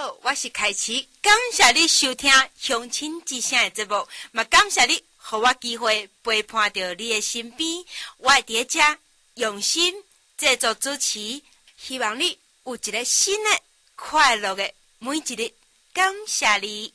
好，我是凯琪，感谢你收听乡亲之声的节目，嘛感谢你，给我机会陪伴到你的身边。我会伫遮用心制作主持，希望你有一个新的快乐的每一日。感谢你。